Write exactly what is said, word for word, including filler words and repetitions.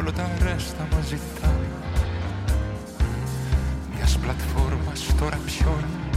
όλο τα ρέστα μας ζητάνε. Μιας πλατφόρμας τώρα πιόνι